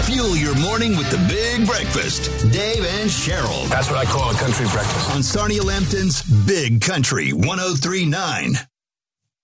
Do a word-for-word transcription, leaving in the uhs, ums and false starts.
Fuel your morning with the Big Breakfast. Dave and Cheryl. That's what I call a country breakfast. On Sarnia Lambton's Big Country one oh three point nine.